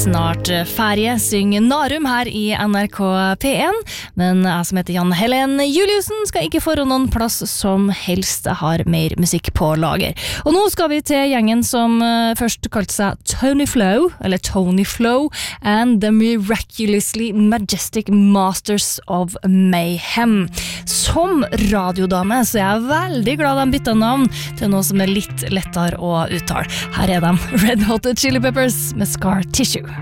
snart ferie, synger Narum her i NRK P1, men jeg som heter Jan Helen Juliussen skal ikke få noen plass som helst har mer musikk på lager. Og nå skal vi til gjengen som først kalte seg Tony Flow and the Miraculously Majestic Masters of Mayhem. Som radiodame så er jeg veldig glad de bytta navn til noe som er litt lettere å uttale. Her er de, Red Hot Chili Peppers med Scar Tissue.